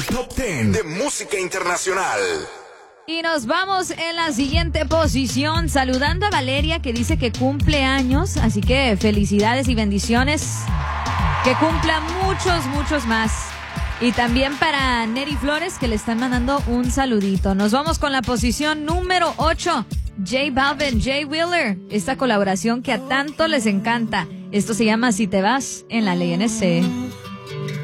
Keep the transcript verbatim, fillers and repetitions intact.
el Top diez de música internacional. Y nos vamos en la siguiente posición, saludando a Valeria, que dice que cumple años, así que felicidades y bendiciones, que cumpla muchos, muchos más. Y también para Neri Flores, que le están mandando un saludito. Nos vamos con la posición número ocho, J Balvin, Jay Wheeler, esta colaboración que a tanto les encanta. Esto se llama Si te vas en la Ley N S.